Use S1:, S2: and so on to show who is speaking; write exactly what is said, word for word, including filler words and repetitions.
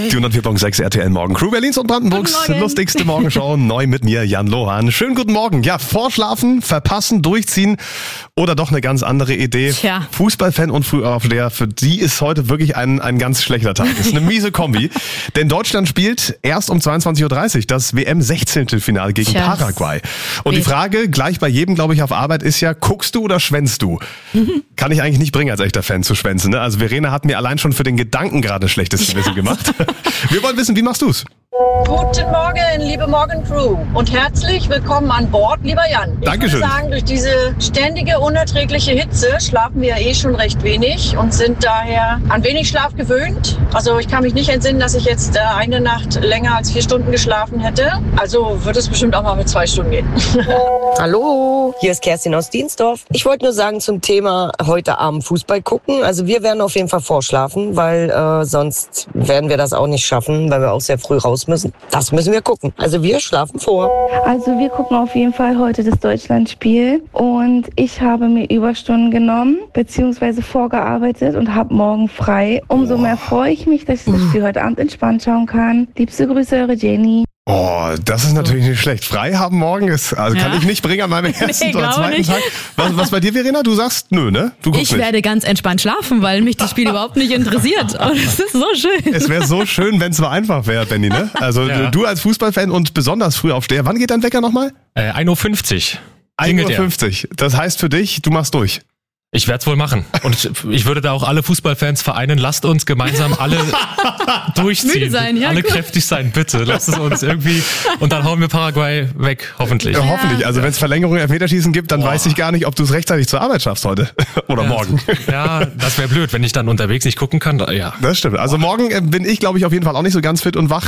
S1: Die hundertvier Komma sechs R T L Morgen Crew Berlins und Brandenburgs lustigste Morgenshow. Neu mit mir, Jan Lohan. Schönen guten Morgen. Ja, vorschlafen, verpassen, durchziehen oder doch eine ganz andere Idee.
S2: Tja.
S1: Fußballfan und Frühaufsteher, für die ist heute wirklich ein, ein ganz schlechter Tag. Das ist eine miese Kombi. Denn Deutschland spielt erst um zweiundzwanzig Uhr dreißig das W M-Sechzehntelfinale gegen
S2: Tja,
S1: Paraguay. Und die
S2: spät.
S1: Frage, gleich bei jedem, glaube ich, auf Arbeit ist ja, guckst du oder schwänzt du? Kann ich eigentlich nicht bringen als echter Fan zu schwänzen. Ne? Also Verena hat mir allein schon für den Gedanken gerade ein schlechtes Gewissen gemacht. Wir wollen wissen, wie machst du's?
S3: Guten Morgen, liebe Morgencrew und herzlich willkommen an Bord, lieber Jan. Ich
S1: Dankeschön.
S3: würde sagen, durch diese ständige, unerträgliche Hitze schlafen wir eh schon recht wenig und sind daher an wenig Schlaf gewöhnt. Also ich kann mich nicht entsinnen, dass ich jetzt äh, eine Nacht länger als vier Stunden geschlafen hätte. Also wird es bestimmt auch mal mit zwei Stunden gehen.
S4: Hallo, hier ist Kerstin aus Dienstdorf. Ich wollte nur sagen zum Thema heute Abend Fußball gucken. Also wir werden auf jeden Fall vorschlafen, weil äh, sonst werden wir das auch nicht schaffen, weil wir auch sehr früh raus müssen. Das müssen wir gucken. Also wir schlafen vor.
S5: Also wir gucken auf jeden Fall heute das Deutschlandspiel und ich habe mir Überstunden genommen bzw. vorgearbeitet und habe morgen frei. Umso mehr freue ich mich, dass ich das Spiel heute Abend entspannt schauen kann. Liebste Grüße, eure Jenny.
S1: Oh, das ist natürlich nicht schlecht. Frei haben morgen ist, also
S2: Ja.
S1: kann ich nicht bringen an meinem ersten
S2: Nee,
S1: oder
S2: glaube
S1: zweiten
S2: nicht.
S1: Tag. Was, was bei dir, Verena? Du sagst, nö, ne? Du guckst
S2: Ich
S1: nicht.
S2: werde ganz entspannt schlafen, weil mich das Spiel überhaupt nicht interessiert. Und es ist so schön.
S1: Es wäre so schön, wenn es so einfach wäre, Benni, ne? Also
S6: Ja.
S1: du als Fußballfan und besonders Frühaufsteher. Wann geht dein Wecker nochmal?
S6: Äh, ein Uhr fünfzig.
S1: ein
S6: Klingelt
S1: Uhr
S6: er.
S1: fünfzig. Das heißt für dich, du machst durch.
S6: Ich werde es wohl machen. Und ich würde da auch alle Fußballfans vereinen, lasst uns gemeinsam alle durchziehen.
S2: Müde sein, ja,
S6: alle
S2: gut.
S6: kräftig sein, bitte. Lasst es uns irgendwie. Und dann hauen wir Paraguay weg, hoffentlich.
S1: Ja, hoffentlich. Also wenn es Verlängerung, Elfmeterschießen gibt, dann
S6: Boah.
S1: weiß ich gar nicht, ob du es rechtzeitig zur Arbeit schaffst heute. Oder morgen.
S6: Ja, das wäre blöd, wenn ich dann unterwegs nicht gucken kann. Ja.
S1: Das stimmt. Also morgen äh, bin ich, glaube ich, auf jeden Fall auch nicht so ganz fit und wach.